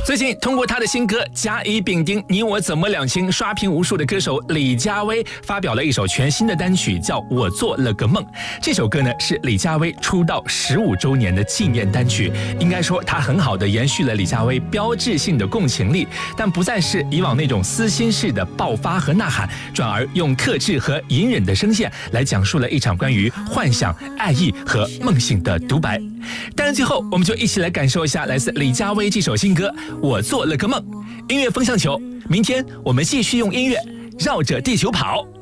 最近通过他的新歌《甲乙丙丁你我怎么两清》刷屏无数的歌手李佳薇发表了一首全新的单曲，叫《我做了个梦》。这首歌呢是李佳薇出道15周年的纪念单曲，应该说它很好的延续了李佳薇标志性的共情力，但不再是以往那种撕心式的爆发和呐喊，转而用克制和隐忍的声线来讲述了一场关于幻想、爱意和梦醒的独白。当然最后我们就一起来感受一下来自李佳薇这首新歌《我做了个梦》。音乐风向球，明天我们继续用音乐绕着地球跑。